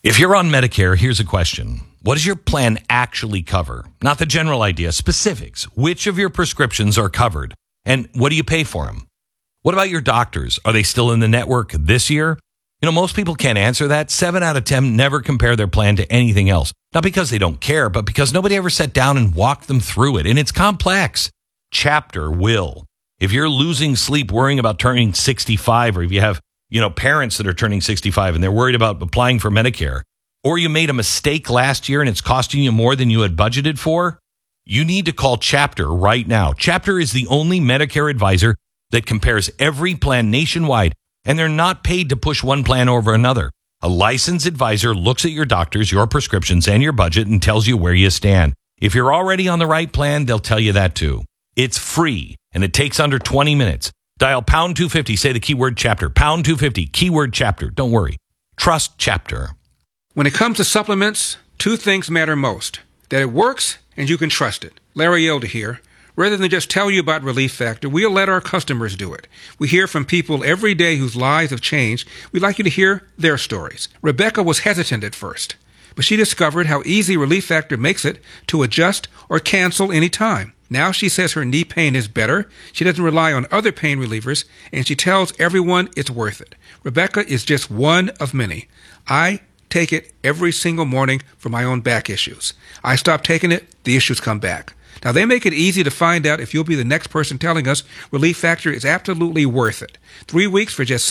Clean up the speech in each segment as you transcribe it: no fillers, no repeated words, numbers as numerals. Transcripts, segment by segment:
If you're on Medicare, here's a question. What does your plan actually cover? Not the general idea, specifics. Which of your prescriptions are covered? And what do you pay for them? What about your doctors? Are they still in the network this year? Most people can't answer that. 7 out of 10 never compare their plan to anything else. Not because they don't care, but because nobody ever sat down and walked them through it. And it's complex. Chapter will. If you're losing sleep worrying about turning 65, or if you have, parents that are turning 65 and they're worried about applying for Medicare, or you made a mistake last year and it's costing you more than you had budgeted for, you need to call Chapter right now. Chapter is the only Medicare advisor that compares every plan nationwide, and they're not paid to push one plan over another. A licensed advisor looks at your doctors, your prescriptions, and your budget and tells you where you stand. If you're already on the right plan, they'll tell you that too. It's free, and it takes under 20 minutes. Dial pound 250, say the keyword Chapter. Pound 250, keyword Chapter. Don't worry. Trust Chapter. When it comes to supplements, 2 things matter most. That it works and you can trust it. Larry Elder here. Rather than just tell you about Relief Factor, we'll let our customers do it. We hear from people every day whose lives have changed. We'd like you to hear their stories. Rebecca was hesitant at first, but she discovered how easy Relief Factor makes it to adjust or cancel any time. Now she says her knee pain is better, she doesn't rely on other pain relievers, and she tells everyone it's worth it. Rebecca is just one of many. I take it every single morning for my own back issues. I stop taking it, the issues come back. Now, they make it easy to find out if you'll be the next person telling us Relief Factor is absolutely worth it. 3 weeks for just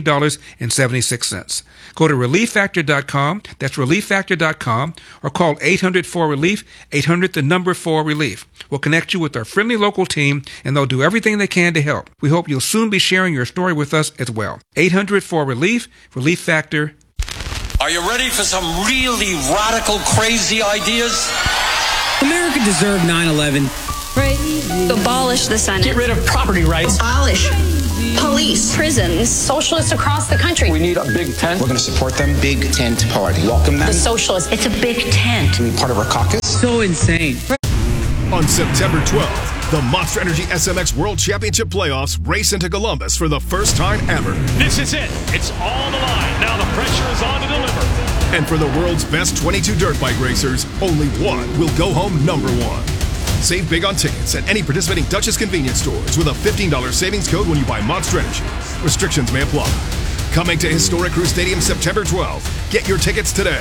$17.76. Go to ReliefFactor.com, that's ReliefFactor.com, or call 800-4RELIEF, 800-4RELIEF. We'll connect you with our friendly local team, and they'll do everything they can to help. We hope you'll soon be sharing your story with us as well. 800-4RELIEF, Relief Factor. Are you ready for some really radical, crazy ideas? America deserved 9/11. Abolish the Senate. Get rid of property rights. Abolish police, prisons, socialists across the country. We need a big tent. We're going to support them. Big tent party. Welcome them. The socialists. It's a big tent. Be part of our caucus. So insane. On September 12th, the Monster Energy SMX World Championship Playoffs race into Columbus for the first time ever. This is it. It's all on the line. Now the pressure is on to deliver. And for the world's best 22 dirt bike racers, only one will go home number 1. Save big on tickets at any participating Duchess convenience stores with a $15 savings code when you buy Monster Energy. Restrictions may apply. Coming to Historic Crew Stadium September 12th. Get your tickets today.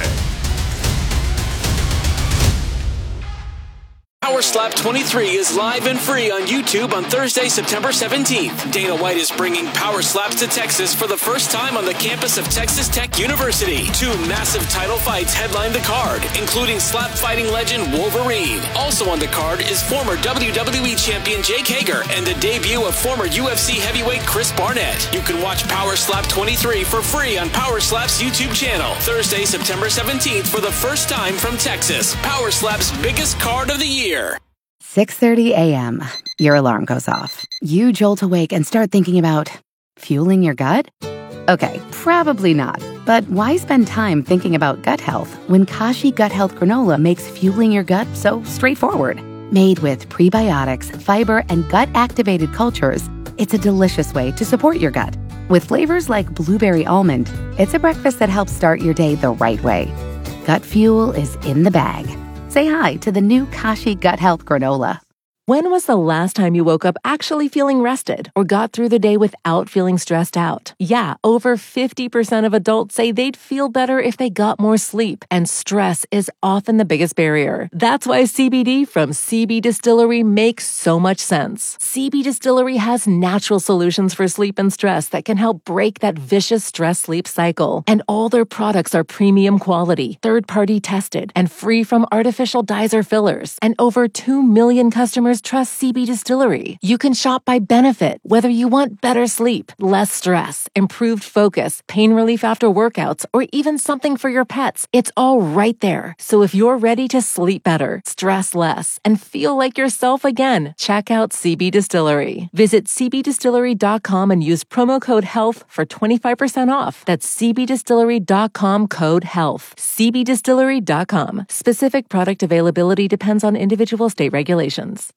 Power Slap 23 is live and free on YouTube on Thursday, September 17th. Dana White is bringing Power Slaps to Texas for the first time on the campus of Texas Tech University. 2 massive title fights headline the card, including slap fighting legend Wolverine. Also on the card is former WWE champion Jake Hager and the debut of former UFC heavyweight Chris Barnett. You can watch Power Slap 23 for free on Power Slap's YouTube channel. Thursday, September 17th for the first time from Texas. Power Slap's biggest card of the year. 6:30 a.m. Your alarm goes off. You jolt awake and start thinking about fueling your gut? Okay, probably not. But why spend time thinking about gut health when Kashi Gut Health Granola makes fueling your gut so straightforward? Made with prebiotics, fiber, and gut-activated cultures, it's a delicious way to support your gut. With flavors like blueberry almond, it's a breakfast that helps start your day the right way. Gut fuel is in the bag. Say hi to the new Kashi Gut Health Granola. When was the last time you woke up actually feeling rested or got through the day without feeling stressed out? Yeah, over 50% of adults say they'd feel better if they got more sleep, and stress is often the biggest barrier. That's why CBD from CB Distillery makes so much sense. CB Distillery has natural solutions for sleep and stress that can help break that vicious stress-sleep cycle. And all their products are premium quality, third-party tested, and free from artificial dyes or fillers. And over 2 million customers trust CB Distillery. You can shop by benefit, whether you want better sleep, less stress, improved focus, pain relief after workouts, or even something for your pets. It's all right there. So if you're ready to sleep better, stress less, and feel like yourself again, check out CB Distillery. Visit cbdistillery.com and use promo code HEALTH for 25% off. That's cbdistillery.com code HEALTH. cbdistillery.com. Specific product availability depends on individual state regulations.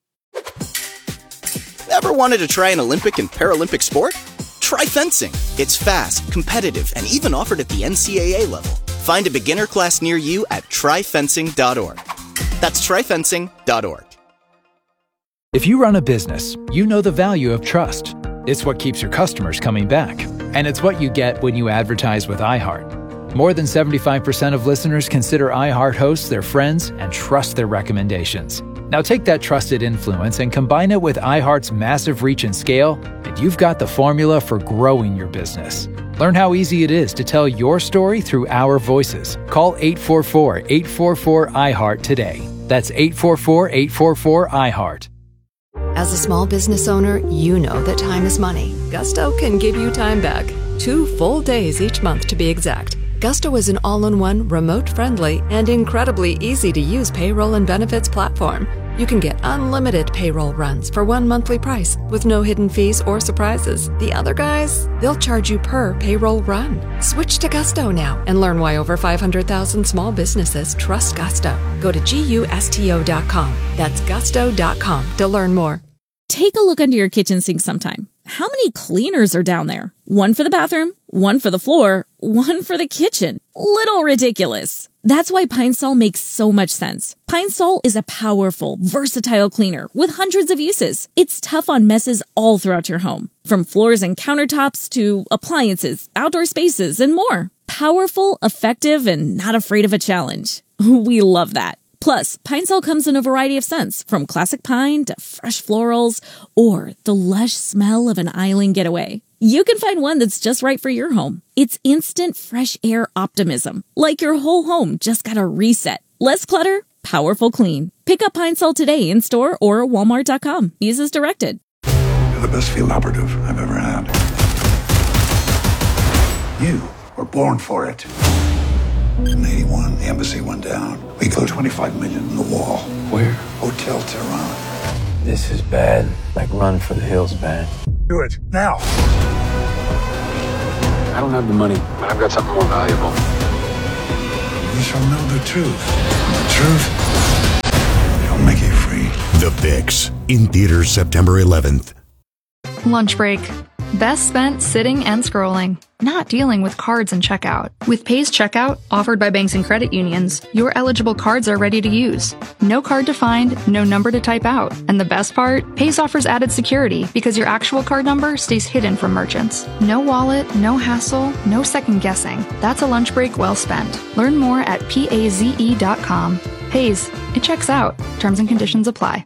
Ever wanted to try an Olympic and Paralympic sport? Try fencing. It's fast, competitive, and even offered at the NCAA level. Find a beginner class near you at tryfencing.org. That's tryfencing.org. If you run a business, you know the value of trust. It's what keeps your customers coming back. And it's what you get when you advertise with iHeart. More than 75% of listeners consider iHeart hosts their friends and trust their recommendations. Now take that trusted influence and combine it with iHeart's massive reach and scale, and you've got the formula for growing your business. Learn how easy it is to tell your story through our voices. Call 844-844-iHeart today. That's 844-844-iHeart. As a small business owner, you know that time is money. Gusto can give you time back. 2 full days each month to be exact. Gusto is an all-in-one, remote-friendly, and incredibly easy-to-use payroll and benefits platform. You can get unlimited payroll runs for one monthly price with no hidden fees or surprises. The other guys, they'll charge you per payroll run. Switch to Gusto now and learn why over 500,000 small businesses trust Gusto. Go to GUSTO.com. That's gusto.com to learn more. Take a look under your kitchen sink sometime. How many cleaners are down there? One for the bathroom, one for the floor, one for the kitchen. Little ridiculous. That's why Pine Sol makes so much sense. Pine Sol is a powerful, versatile cleaner with hundreds of uses. It's tough on messes all throughout your home, from floors and countertops to appliances, outdoor spaces, and more. Powerful, effective, and not afraid of a challenge. We love that. Plus, Pine Sol comes in a variety of scents, from classic pine to fresh florals, or the lush smell of an island getaway. You can find one that's just right for your home. It's instant fresh air optimism, like your whole home just got a reset. Less clutter, powerful clean. Pick up Pine Sol today in store or walmart.com. Use as directed. You're the best field operative I've ever had. You were born for it. In 81, the embassy went down. We go 25 million in the wall. Where? Hotel Tehran. This is bad. Like Run for the Hills bad. Do it, now. I don't have the money, but I've got something more valuable. You shall know the truth. And the truth shall make you free. The Fix, in theaters September 11th. Lunch break. Best spent sitting and scrolling, not dealing with cards and checkout. With Pays Checkout, offered by banks and credit unions, your eligible cards are ready to use. No card to find, no number to type out. And the best part? Pays offers added security because your actual card number stays hidden from merchants. No wallet, no hassle, no second guessing. That's a lunch break well spent. Learn more at PAZE.com. Pays, it checks out. Terms and conditions apply.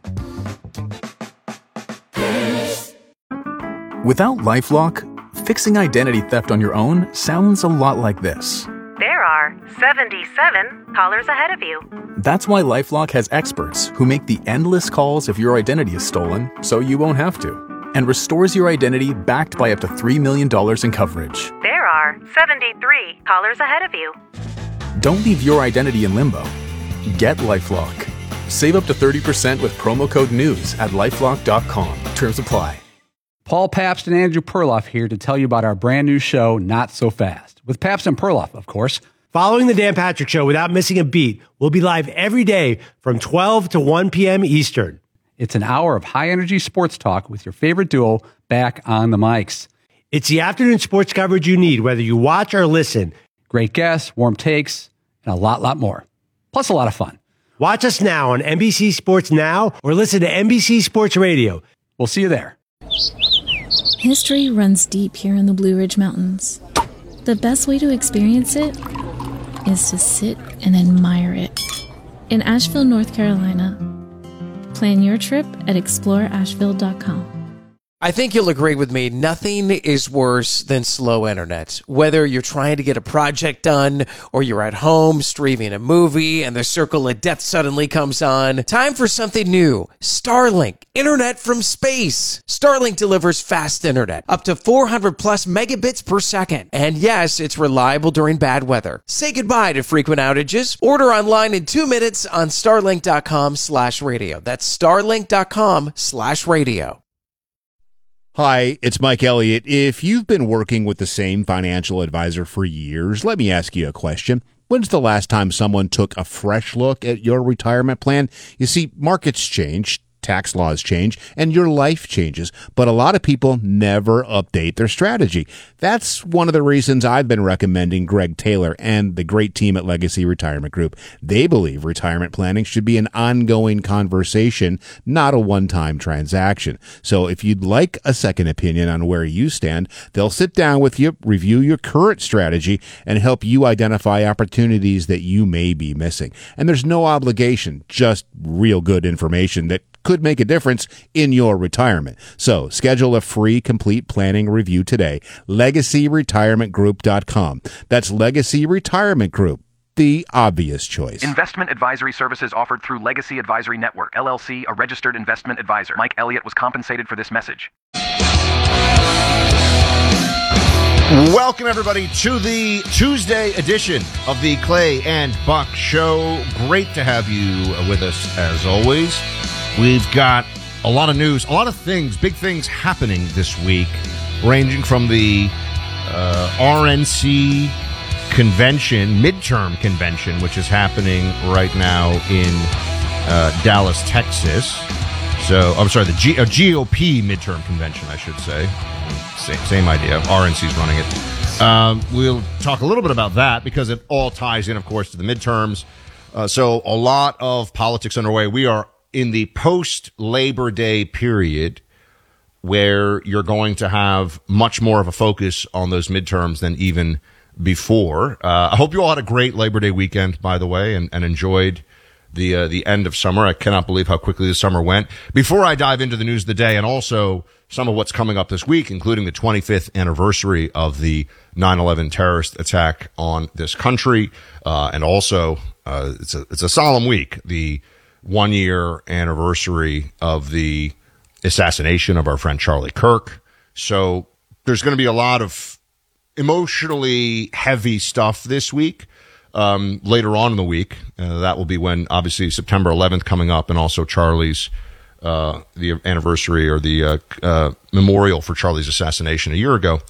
Without LifeLock, fixing identity theft on your own sounds a lot like this. There are 77 callers ahead of you. That's why LifeLock has experts who make the endless calls if your identity is stolen so you won't have to, and restores your identity backed by up to $3 million in coverage. There are 73 callers ahead of you. Don't leave your identity in limbo. Get LifeLock. Save up to 30% with promo code NEWS at LifeLock.com. Terms apply. Paul Pabst and Andrew Perloff here to tell you about our brand new show, Not So Fast, with Pabst and Perloff, of course. Following the Dan Patrick Show without missing a beat, we'll be live every day from 12 to 1 p.m. Eastern. It's an hour of high-energy sports talk with your favorite duo back on the mics. It's the afternoon sports coverage you need, whether you watch or listen. Great guests, warm takes, and a lot more. Plus a lot of fun. Watch us now on NBC Sports Now or listen to NBC Sports Radio. We'll see you there. History runs deep here in the Blue Ridge Mountains. The best way to experience it is to sit and admire it. In Asheville, North Carolina. Plan your trip at exploreasheville.com. I think you'll agree with me, nothing is worse than slow internet. Whether you're trying to get a project done or you're at home streaming a movie and the circle of death suddenly comes on, time for something new. Starlink, internet from space. Starlink delivers fast internet, up to 400 plus megabits per second. And yes, it's reliable during bad weather. Say goodbye to frequent outages. Order online in 2 minutes on starlink.com/radio. That's starlink.com/radio. Hi, it's Mike Elliott. If you've been working with the same financial advisor for years, let me ask you a question. When's the last time someone took a fresh look at your retirement plan? You see, markets change, tax laws change and your life changes, but a lot of people never update their strategy. That's one of the reasons I've been recommending Greg Taylor and the great team at Legacy Retirement Group. They believe retirement planning should be an ongoing conversation, not a one-time transaction. So if you'd like a second opinion on where you stand, they'll sit down with you, review your current strategy, and help you identify opportunities that you may be missing. And there's no obligation, just real good information that could make a difference in your retirement. So schedule a free complete planning review today. LegacyRetirementGroup.com. That's Legacy Retirement Group, the obvious choice. Investment advisory services offered through Legacy Advisory Network, LLC, a registered investment advisor. Mike Elliott was compensated for this message. Welcome, everybody, to the Tuesday edition of the Clay and Buck Show. Great to have you with us, as always. We've got a lot of news, a lot of things, big things happening this week, ranging from the RNC convention, midterm convention, which is happening right now in Dallas, Texas. So, I'm sorry, the GOP midterm convention, I should say. Same idea. RNC's running it. We'll talk a little bit about that because it all ties in, of course, to the midterms. So a lot of politics underway. We are in the post-Labor Day period where you're going to have much more of a focus on those midterms than even before. I hope you all had a great Labor Day weekend, by the way, and enjoyed the end of summer. I cannot believe how quickly the summer went. Before I dive into the news of the day and also some of what's coming up this week, including the 25th anniversary of the 9/11 terrorist attack on this country, and also it's a solemn week, the 1-year anniversary of the assassination of our friend Charlie Kirk. So there's going to be a lot of emotionally heavy stuff this week. Later on in the week, that will be when, obviously, September 11th coming up, and also Charlie's, the anniversary or the memorial for Charlie's assassination a year ago.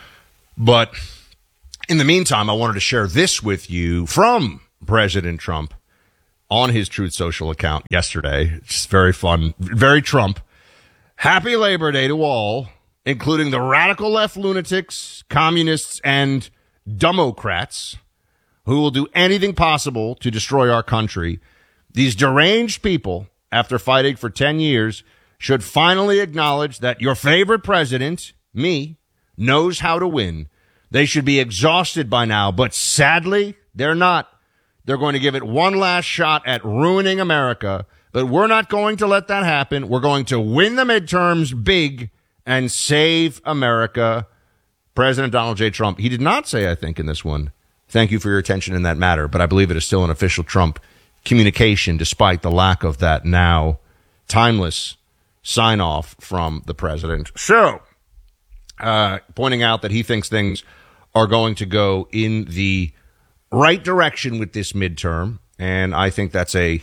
But in the meantime, I wanted to share this with you from President Trump on his Truth Social account yesterday. It's very fun, very Trump. Happy Labor Day to all, including the radical left lunatics, communists, and Democrats who will do anything possible to destroy our country. These deranged people, after fighting for 10 years, should finally acknowledge that your favorite president, me, knows how to win. They should be exhausted by now, but sadly, they're not. They're going to give it one last shot at ruining America, but we're not going to let that happen. We're going to win the midterms big and save America. President Donald J. Trump, he did not say, I think, in this one, thank you for your attention in that matter, but I believe it is still an official Trump communication, despite the lack of that now timeless sign-off from the president. So, pointing out that he thinks things are going to go in the right direction with this midterm, and I think that's I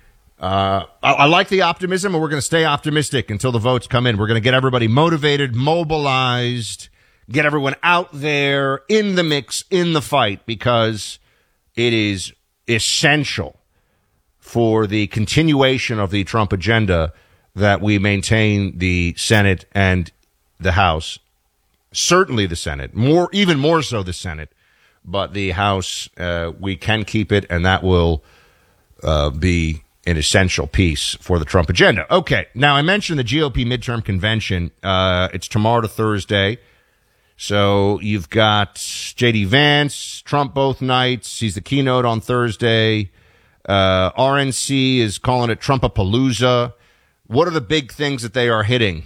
like the optimism, and we're going to stay optimistic until the votes come in. We're going to get everybody motivated, mobilized, get everyone out there in the mix, in the fight, because it is essential for the continuation of the Trump agenda that we maintain the Senate and the House, certainly the Senate, even more so the Senate, but the House, we can keep it, and that will be an essential piece for the Trump agenda. Okay, now I mentioned the GOP midterm convention. It's tomorrow to Thursday. So you've got J.D. Vance, Trump both nights. He's the keynote on Thursday. RNC is calling it Trumpapalooza. What are the big things that they are hitting?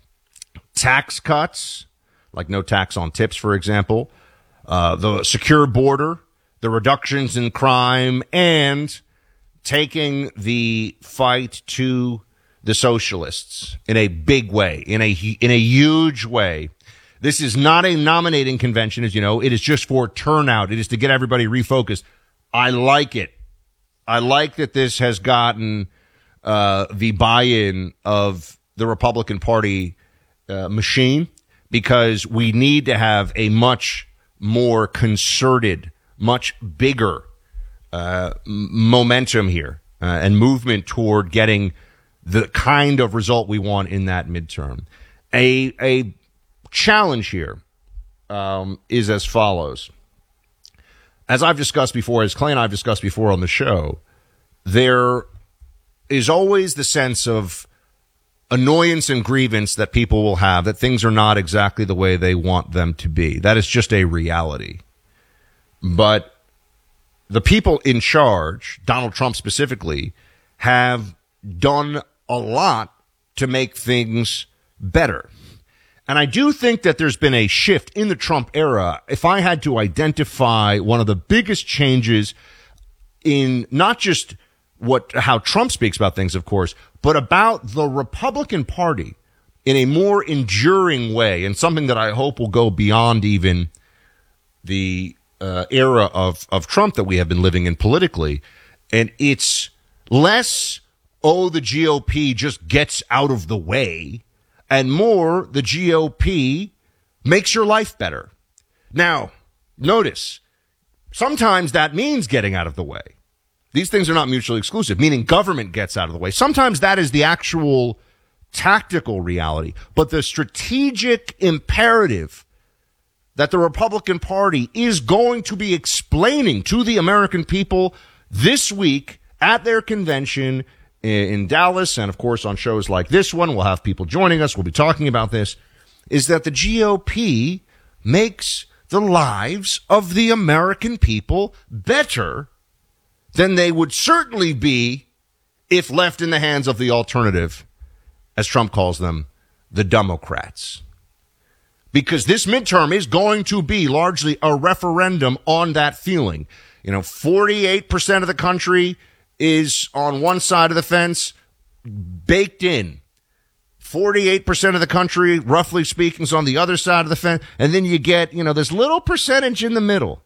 Tax cuts, like no tax on tips, for example. The secure border, the reductions in crime, and taking the fight to the socialists in a big way, in a huge way. This is not a nominating convention, as you know. It is just for turnout. It is to get everybody refocused. I like it. I like that this has gotten the buy-in of the Republican Party machine, because we need to have a much more concerted, much bigger momentum here and movement toward getting the kind of result we want in that midterm. A challenge here is as follows. As I've discussed before, as Clay and I have discussed before on the show, there is always the sense of annoyance and grievance that people will have, that things are not exactly the way they want them to be. That is just a reality. But the people in charge, Donald Trump specifically, have done a lot to make things better. And I do think that there's been a shift in the Trump era. If I had to identify one of the biggest changes in not just how Trump speaks about things, of course, but about the Republican Party in a more enduring way, and something that I hope will go beyond even the era of Trump that we have been living in politically. And it's less, the GOP just gets out of the way, and more, the GOP makes your life better. Now, notice, sometimes that means getting out of the way. These things are not mutually exclusive, meaning government gets out of the way. Sometimes that is the actual tactical reality. But the strategic imperative that the Republican Party is going to be explaining to the American people this week at their convention in Dallas, and of course on shows like this one, we'll have people joining us, we'll be talking about this, is that the GOP makes the lives of the American people better than they would certainly be if left in the hands of the alternative, as Trump calls them, the Democrats. Because this midterm is going to be largely a referendum on that feeling. 48% of the country is on one side of the fence, baked in. 48% of the country, roughly speaking, is on the other side of the fence. And then you get, this little percentage in the middle.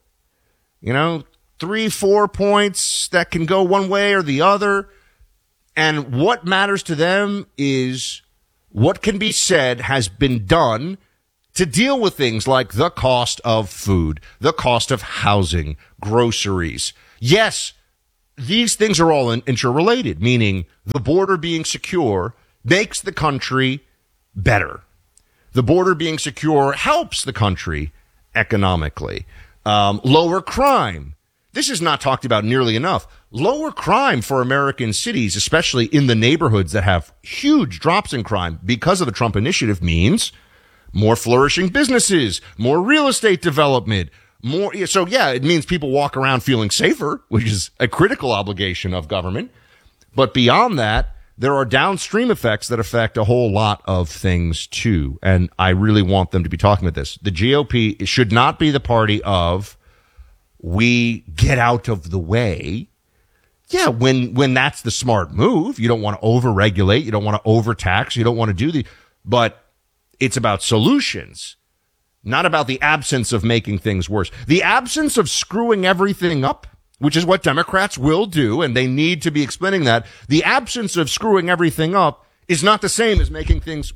3-4 points that can go one way or the other. And what matters to them is what can be said has been done to deal with things like the cost of food, the cost of housing, groceries. Yes, these things are all interrelated, meaning the border being secure makes the country better. The border being secure helps the country economically. Lower crime. This is not talked about nearly enough. Lower crime for American cities, especially in the neighborhoods that have huge drops in crime because of the Trump initiative, means more flourishing businesses, more real estate development, it means people walk around feeling safer, which is a critical obligation of government. But beyond that, there are downstream effects that affect a whole lot of things too. And I really want them to be talking about this. The GOP should not be the party of, we get out of the way. Yeah, when that's the smart move. You don't want to overregulate. You don't want to overtax. You don't want to do but it's about solutions, not about the absence of making things worse. The absence of screwing everything up, which is what Democrats will do, and they need to be explaining that. The absence of screwing everything up is not the same as making things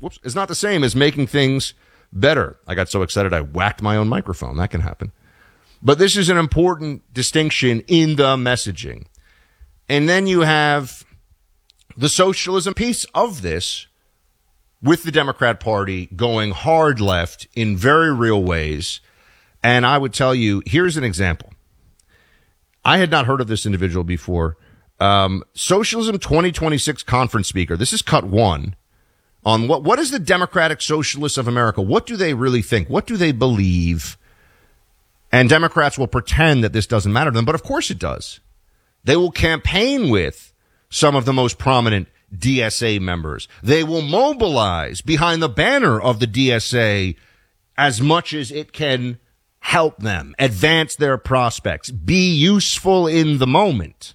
better. I got so excited I whacked my own microphone. That can happen. But this is an important distinction in the messaging. And then you have the socialism piece of this, with the Democrat Party going hard left in very real ways. And I would tell you, here's an example. I had not heard of this individual before. Socialism 2026 conference speaker. This is cut one on what is the Democratic Socialists of America? What do they really think? What do they believe? And Democrats will pretend that this doesn't matter to them, but of course it does. They will campaign with some of the most prominent DSA members. They will mobilize behind the banner of the DSA as much as it can help them advance their prospects, be useful in the moment.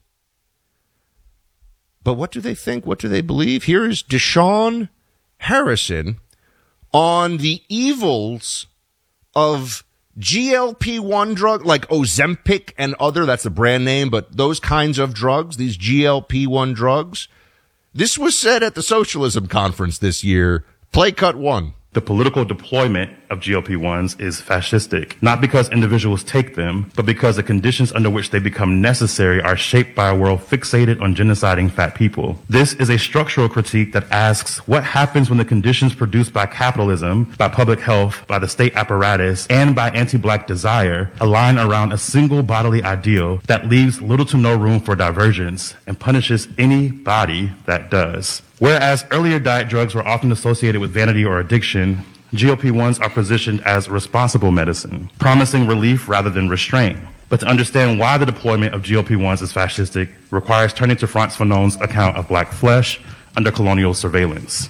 But what do they think? What do they believe? Here is Deshaun Harrison on the evils of GLP-1 drug, like Ozempic and other, that's the brand name, but those kinds of drugs, these GLP-1 drugs. This was said at the Socialism Conference this year. Play cut one. The political deployment of GLP-1s is fascistic, not because individuals take them, but because the conditions under which they become necessary are shaped by a world fixated on genociding fat people. This is a structural critique that asks what happens when the conditions produced by capitalism, by public health, by the state apparatus, and by anti-black desire align around a single bodily ideal that leaves little to no room for divergence and punishes any body that does. Whereas earlier diet drugs were often associated with vanity or addiction, GLP-1s are positioned as responsible medicine, promising relief rather than restraint. But to understand why the deployment of GLP-1s is fascistic requires turning to Frantz Fanon's account of black flesh under colonial surveillance.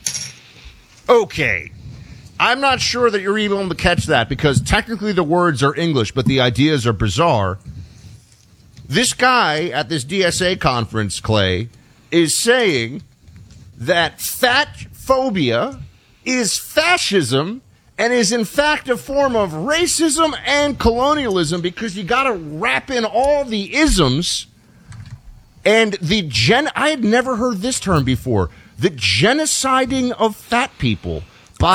Okay. I'm not sure that you're able to catch that because technically the words are English, but the ideas are bizarre. This guy at this DSA conference, Clay, is saying that fat phobia is fascism and is in fact a form of racism and colonialism because you got to wrap in all the isms and I had never heard this term before, the genociding of fat people by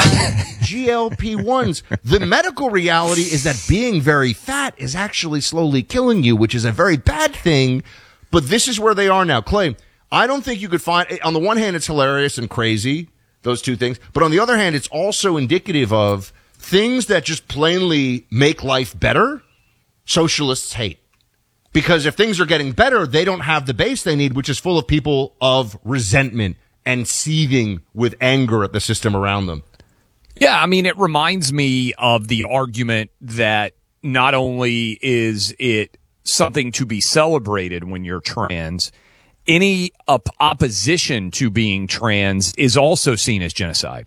GLP-1s. The medical reality is that being very fat is actually slowly killing you, which is a very bad thing, but this is where they are now. Clay, I don't think you could find, on the one hand, it's hilarious and crazy, those two things. But on the other hand, it's also indicative of things that just plainly make life better, socialists hate. Because if things are getting better, they don't have the base they need, which is full of people of resentment and seething with anger at the system around them. Yeah, I mean, it reminds me of the argument that not only is it something to be celebrated when you're trans, any opposition to being trans is also seen as genocide.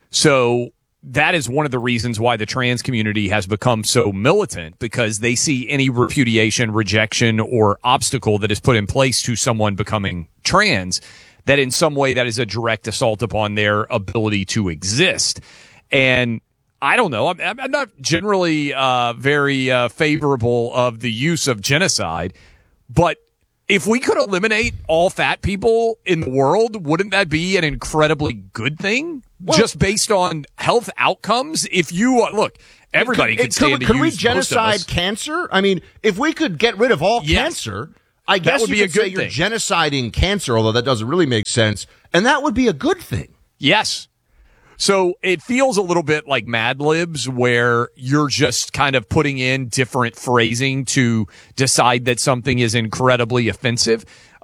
So that is one of the reasons why the trans community has become so militant, because they see any repudiation, rejection, or obstacle that is put in place to someone becoming trans, that in some way that is a direct assault upon their ability to exist. And I don't know. I'm not generally very favorable of the use of genocide, but if we could eliminate all fat people in the world, wouldn't that be an incredibly good thing? Well, just based on health outcomes? If you look, everybody could stand to use. Could we genocide cancer? I mean, if we could get rid of all cancer, I guess you could say you're genociding cancer, although that doesn't really make sense, and that would be a good thing. Yes. So it feels a little bit like Mad Libs, where you're just kind of putting in different phrasing to decide that something is incredibly offensive.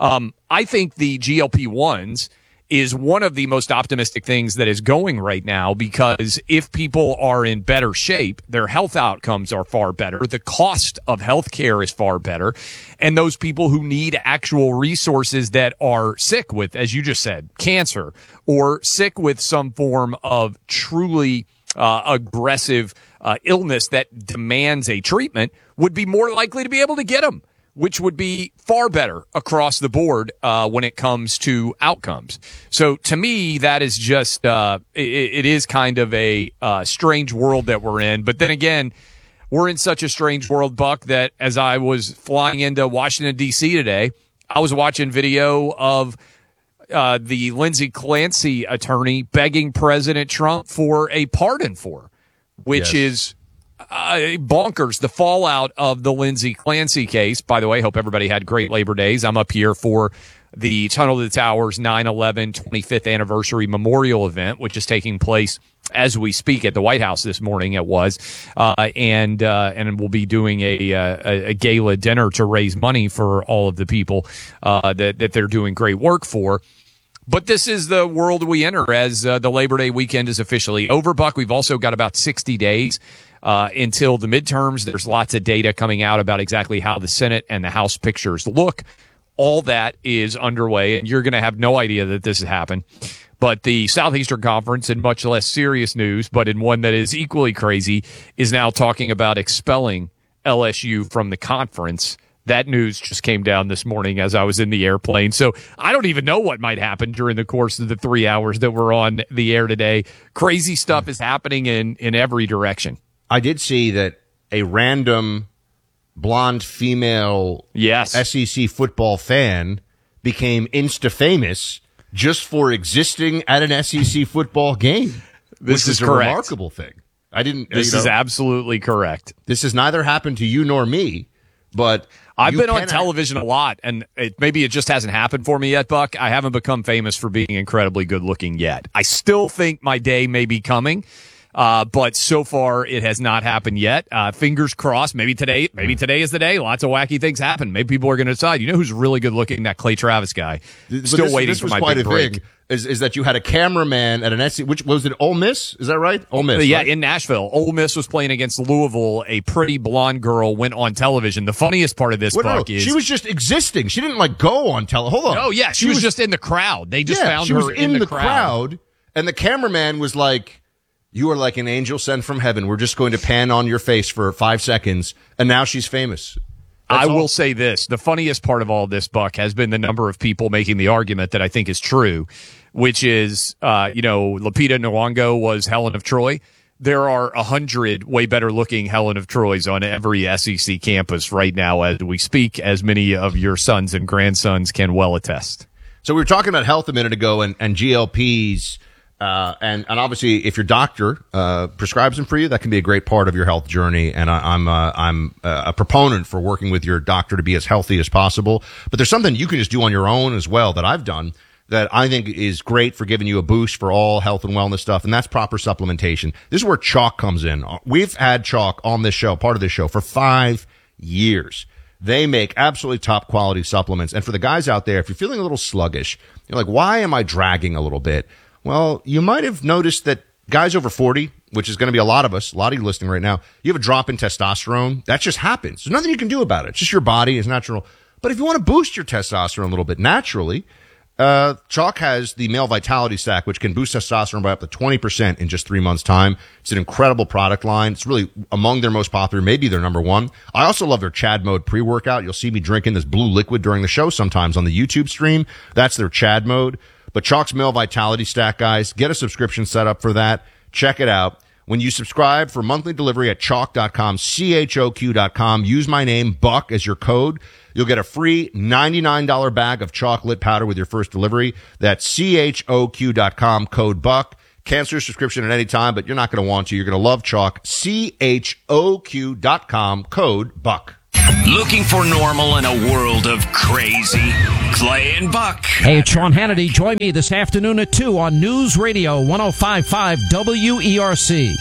I think the GLP-1s is one of the most optimistic things that is going right now, because if people are in better shape, their health outcomes are far better. The cost of healthcare is far better. And those people who need actual resources that are sick with, as you just said, cancer, or sick with some form of truly aggressive illness that demands a treatment, would be more likely to be able to get them, which would be far better across the board when it comes to outcomes. So to me, that is just it is kind of a strange world that we're in. But then again, we're in such a strange world, Buck, that as I was flying into Washington, D.C. today, I was watching video of the Lindsey Clancy attorney begging President Trump for a pardon for her, which is bonkers. The fallout of the Lindsey Clancy case. By the way, hope everybody had great Labor Days. I'm up here for the Tunnel to the Towers 9/11 25th anniversary memorial event, which is taking place as we speak at the White House this morning. It was, and we'll be doing a gala dinner to raise money for all of the people that they're doing great work for. But this is the world we enter as the Labor Day weekend is officially over, Buck. We've also got about 60 days until the midterms. There's lots of data coming out about exactly how the Senate and the House pictures look. All that is underway, and you're going to have no idea that this has happened. But the Southeastern Conference, in much less serious news, but in one that is equally crazy, is now talking about expelling LSU from the conference. That news just came down this morning as I was in the airplane. So I don't even know what might happen during the course of the 3 hours that we're on the air today. Crazy stuff is happening in every direction. I did see that a random blonde female SEC football fan became Insta-famous just for existing at an SEC football game. This is a correct. remarkable thing. I didn't. This is absolutely correct. This has neither happened to you nor me, but I've been on television a lot, and maybe it just hasn't happened for me yet, Buck. I haven't become famous for being incredibly good looking yet. I still think my day may be coming, but so far it has not happened yet. Fingers crossed. Maybe today is the day. Lots of wacky things happen. Maybe people are going to decide. You know who's really good looking? That Clay Travis guy. Still waiting for my big break. Is that you had a cameraman at an SC, which was it Ole Miss? Is that right? Ole Miss. Yeah, right? in Nashville. Ole Miss was playing against Louisville. A pretty blonde girl went on television. The funniest part of this, Buck, is she was just existing. She didn't go on television. Hold on. Oh yeah, she was just in the crowd. They just found she her was in the crowd, and the cameraman was like, "You are like an angel sent from heaven. We're just going to pan on your face for 5 seconds," and now she's famous. I will say this. The funniest part of all this, Buck, has been the number of people making the argument that I think is true, which is, Lupita Nyong'o was Helen of Troy. There are 100 way better looking Helen of Troys on every SEC campus right now as we speak, as many of your sons and grandsons can well attest. So we were talking about health a minute ago and GLPs. And obviously, if your doctor prescribes them for you, that can be a great part of your health journey. And I'm a proponent for working with your doctor to be as healthy as possible. But there's something you can just do on your own as well that I've done that I think is great for giving you a boost for all health and wellness stuff, and that's proper supplementation. This is where Chalk comes in. We've had Chalk on this show, part of this show, for 5 years. They make absolutely top quality supplements. And for the guys out there, if you're feeling a little sluggish, you're like, why am I dragging a little bit? Well, you might have noticed that guys over 40, which is going to be a lot of us, a lot of you listening right now, you have a drop in testosterone. That just happens. There's nothing you can do about it. It's just your body is natural. But if you want to boost your testosterone a little bit naturally, Chalk has the Male Vitality Stack, which can boost testosterone by up to 20% in just 3 months' time. It's an incredible product line. It's really among their most popular, maybe their number one. I also love their Chad Mode pre-workout. You'll see me drinking this blue liquid during the show sometimes on the YouTube stream. That's their Chad Mode. But Chalk's Male Vitality Stack, guys, get a subscription set up for that. Check it out. When you subscribe for monthly delivery at chalk.com, CHOQ.com, use my name, Buck, as your code. You'll get a free $99 bag of chocolate powder with your first delivery. That's CHOQ.com, code Buck. Cancel your subscription at any time, but you're not going to want to. You're going to love Chalk. CHOQ.com, code Buck. Looking for normal in a world of crazy? Clay and Buck. Hey, it's Sean Hannity. Join me this afternoon at 2 on News Radio 105.5 WERC.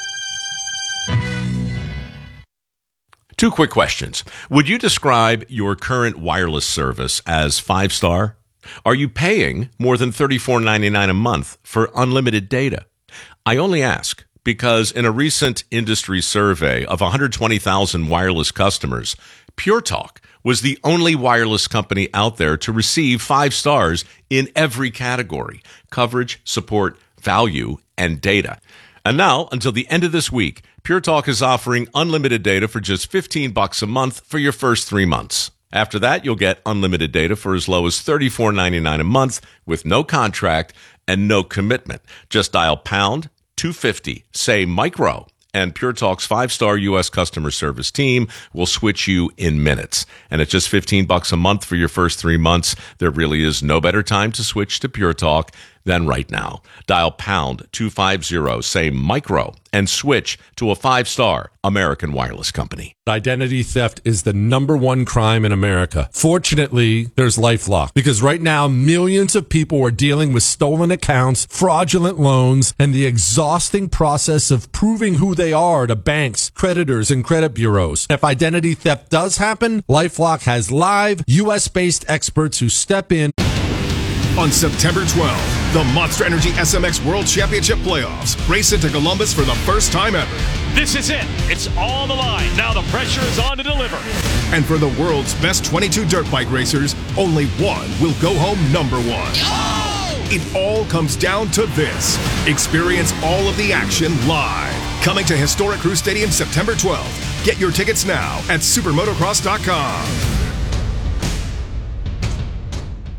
2 quick questions. Would you describe your current wireless service as 5-star? Are you paying more than $34.99 a month for unlimited data? I only ask because in a recent industry survey of 120,000 wireless customers, Pure Talk was the only wireless company out there to receive 5 stars in every category: coverage, support, value, and data. And now, until the end of this week, Pure Talk is offering unlimited data for just $15 a month for your first 3 months. After that, you'll get unlimited data for as low as $34.99 a month with no contract and no commitment. Just dial pound 250, say micro, and Pure Talk's 5-star U.S. customer service team will switch you in minutes. And at just $15 a month for your first 3 months, there really is no better time to switch to Pure Talk than right now. Dial pound 250, say micro, and switch to a 5-star American wireless company. Identity theft is the #1 crime in America. Fortunately, there's LifeLock, because right now millions of people are dealing with stolen accounts, fraudulent loans, and the exhausting process of proving who they are to banks, creditors, and credit bureaus. If identity theft does happen, LifeLock has live U.S.-based experts who step in. On September 12th, the Monster Energy SMX World Championship Playoffs race into Columbus for the first time ever. This is it. It's all on the line. Now the pressure is on to deliver. And for the world's best 22 dirt bike racers, only one will go home number one. Oh! It all comes down to this. Experience all of the action live. Coming to Historic Crew Stadium September 12th. Get your tickets now at supermotocross.com.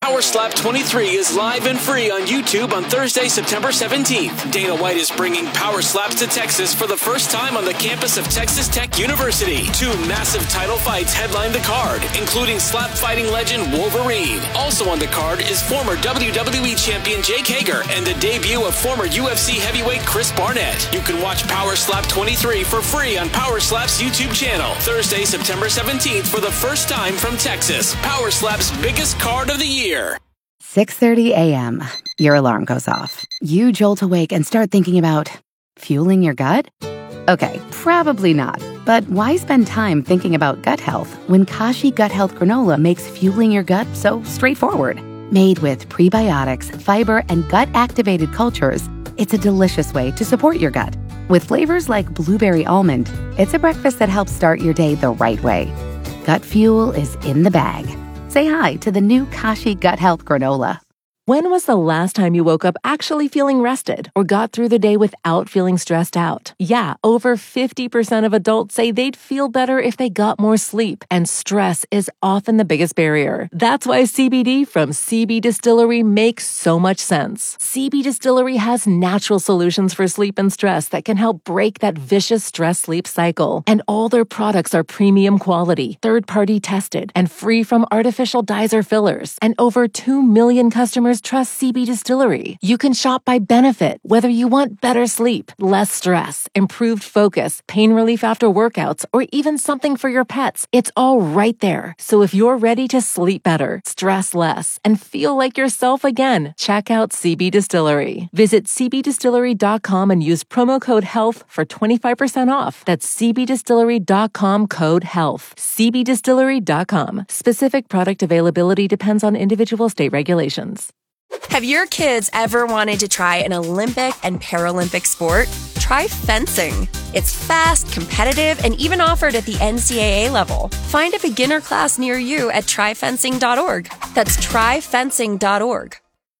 Power Slap 23 is live and free on YouTube on Thursday, September 17th. Dana White is bringing Power Slaps to Texas for the first time on the campus of Texas Tech University. 2 massive title fights headline the card, including slap fighting legend Wolverine. Also on the card is former WWE champion Jake Hager and the debut of former UFC heavyweight Chris Barnett. You can watch Power Slap 23 for free on Power Slap's YouTube channel. Thursday, September 17th for the first time from Texas. Power Slap's biggest card of the year. 6:30 a.m. Your alarm goes off. You jolt awake and start thinking about fueling your gut? Okay, probably not. But why spend time thinking about gut health when Kashi Gut Health Granola makes fueling your gut so straightforward? Made with prebiotics, fiber, and gut-activated cultures, it's a delicious way to support your gut. With flavors like blueberry almond, it's a breakfast that helps start your day the right way. Gut fuel is in the bag. Say hi to the new Kashi Gut Health Granola. When was the last time you woke up actually feeling rested or got through the day without feeling stressed out? Yeah, over 50% of adults say they'd feel better if they got more sleep, and stress is often the biggest barrier. That's why CBD from CB Distillery makes so much sense. CB Distillery has natural solutions for sleep and stress that can help break that vicious stress-sleep cycle. And all their products are premium quality, third-party tested, and free from artificial dyes or fillers. And over 2 million customers trust CB Distillery. You can shop by benefit, whether you want better sleep, less stress, improved focus, pain relief after workouts, or even something for your pets. It's all right there. So if you're ready to sleep better, stress less, and feel like yourself again, check out CB Distillery. Visit cbdistillery.com and use promo code HEALTH for 25% off. That's cbdistillery.com code HEALTH. cbdistillery.com. Specific product availability depends on individual state regulations. Have your kids ever wanted to try an Olympic and Paralympic sport? Try fencing. It's fast, competitive, and even offered at the NCAA level. Find a beginner class near you at tryfencing.org. That's tryfencing.org.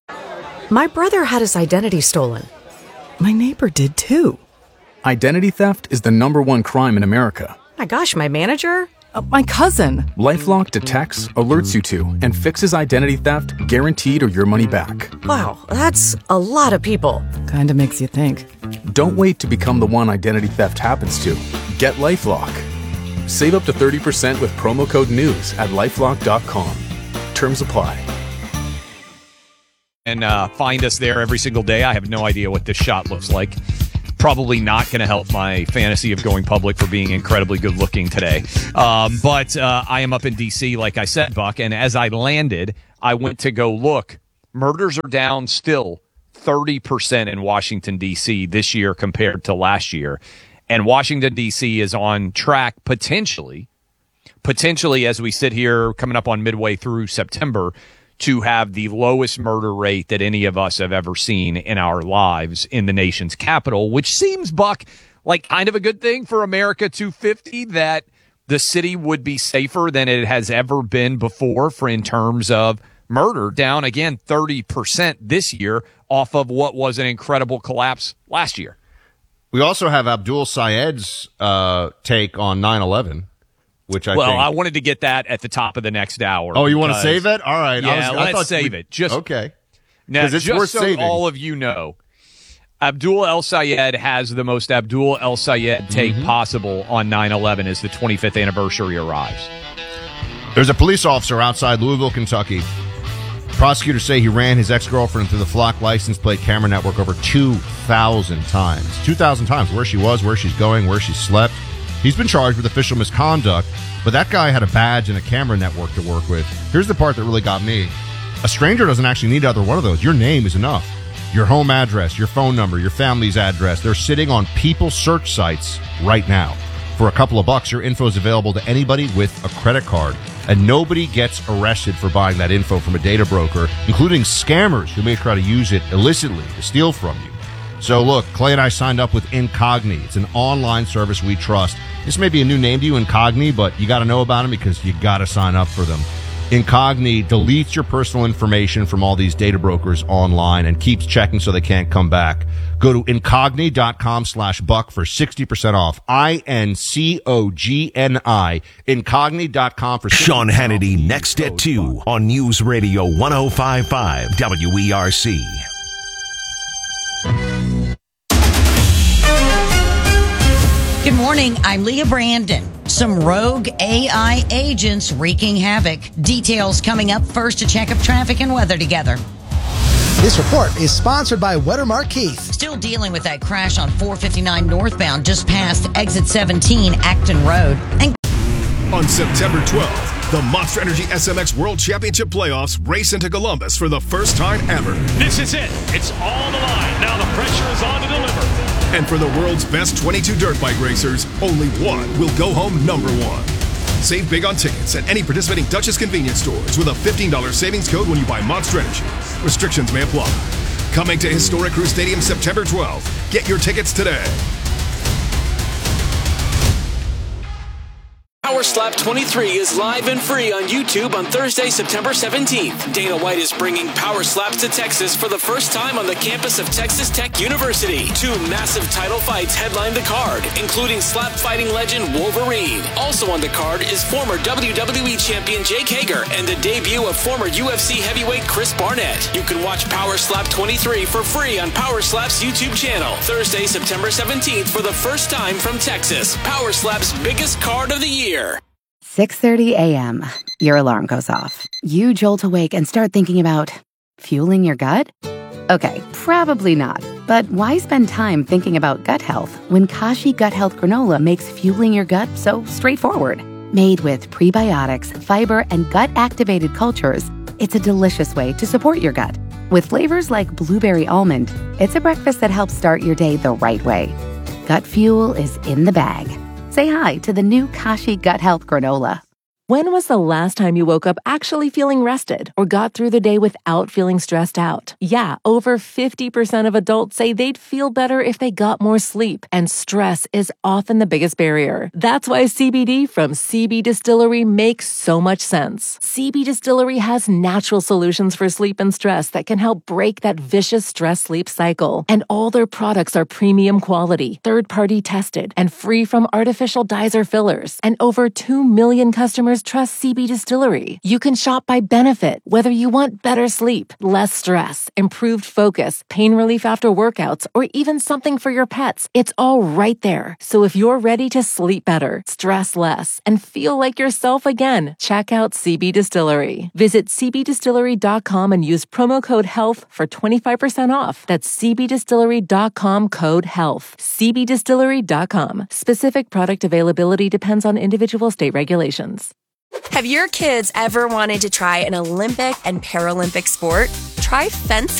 My brother had his identity stolen. My neighbor did too. Identity theft is the #1 crime in America. My gosh, my manager? My cousin. LifeLock detects, alerts you to, and fixes identity theft guaranteed or your money back. Wow, that's a lot of people. Kinda makes you think. Don't wait to become the one identity theft happens to. Get LifeLock. Save up to 30% with promo code NEWS at LifeLock.com. Terms apply. And find us there every single day. I have no idea what this shot looks like. Probably not going to help my fantasy of going public for being incredibly good looking today. But I am up in D.C., like I said, Buck. And as I landed, I went to go look. Murders are down still 30% in Washington, D.C. this year compared to last year. And Washington, D.C. is on track potentially as we sit here coming up on midway through September, to have the lowest murder rate that any of us have ever seen in our lives in the nation's capital, which seems, Buck, like kind of a good thing for America 250, that the city would be safer than it has ever been before in terms of murder, down again 30% this year off of what was an incredible collapse last year. We also have Abdul Sayed's take on 9/11. I wanted to get that at the top of the next hour. Oh, you want to save it? All right. Yeah, let's save it. Okay. Now, it's just worth so saving. all of you know, Abdul El Sayed has the most Abdul El Sayed take possible on 9/11 as the 25th anniversary arrives. There's a police officer outside Louisville, Kentucky. Prosecutors say he ran his ex-girlfriend through the Flock license plate camera network over 2,000 times. 2,000 times. Where she was, where she's going, where she slept. He's been charged with official misconduct, but that guy had a badge and a camera network to work with. Here's the part that really got me. A stranger doesn't actually need either one of those. Your name is enough. Your home address, your phone number, your family's address. They're sitting on people search sites right now. For a couple of bucks, your info is available to anybody with a credit card. And nobody gets arrested for buying that info from a data broker, including scammers who may try to use it illicitly to steal from you. So look, Clay and I signed up with Incogni. It's an online service we trust. This may be a new name to you, Incogni, but you got to know about them because you got to sign up for them. Incogni deletes your personal information from all these data brokers online and keeps checking so they can't come back. Go to incogni.com/buck for 60% off. INCOGNI. Incogni.com for 60% Sean Hannity next at 2 on News Radio 105.5 WERC. Good morning, I'm Leah Brandon. Some rogue AI agents wreaking havoc. Details coming up. First, a check of traffic and weather together. This report is sponsored by Wettermark Keith. Still dealing with that crash on 459 northbound just past exit 17 Acton Road. And on September 12th, the Monster Energy SMX World Championship Playoffs race into Columbus for the first time ever. This is it. It's all the line. Now the pressure is on to deliver. And for the world's best 22 dirt bike racers, only one will go home number one. Save big on tickets at any participating Duchess convenience stores with a $15 savings code when you buy Monster Energy. Restrictions may apply. Coming to Historic Crew Stadium September 12th. Get your tickets today. Power Slap 23 is live and free on YouTube on Thursday, September 17th. Dana White is bringing Power Slaps to Texas for the first time on the campus of Texas Tech University. 2 massive title fights headline the card, including slap fighting legend Wolverine. Also on the card is former WWE champion Jake Hager and the debut of former UFC heavyweight Chris Barnett. You can watch Power Slap 23 for free on Power Slap's YouTube channel. Thursday, September 17th for the first time from Texas. Power Slap's biggest card of the year. 6:30 a.m. Your alarm goes off. You jolt awake and start thinking about fueling your gut? Okay, probably not. But why spend time thinking about gut health when Kashi Gut Health Granola makes fueling your gut so straightforward? Made with prebiotics, fiber, and gut-activated cultures, it's a delicious way to support your gut. With flavors like blueberry almond, it's a breakfast that helps start your day the right way. Gut fuel is in the bag. Say hi to the new Kashi Gut Health Granola. When was the last time you woke up actually feeling rested or got through the day without feeling stressed out? Yeah, over 50% of adults say they'd feel better if they got more sleep, and stress is often the biggest barrier. That's why CBD from CB Distillery makes so much sense. CB Distillery has natural solutions for sleep and stress that can help break that vicious stress-sleep cycle. And all their products are premium quality, third-party tested, and free from artificial dyes or fillers. And over 2 million customers trust CB Distillery. You can shop by benefit, whether you want better sleep, less stress, improved focus, pain relief after workouts, or even something for your pets. It's all right there. So if you're ready to sleep better, stress less, and feel like yourself again, check out CB Distillery. Visit cbdistillery.com and use promo code HEALTH for 25% off. That's cbdistillery.com code HEALTH. cbdistillery.com. Specific product availability depends on individual state regulations. Have your kids ever wanted to try an Olympic and Paralympic sport? Try fencing.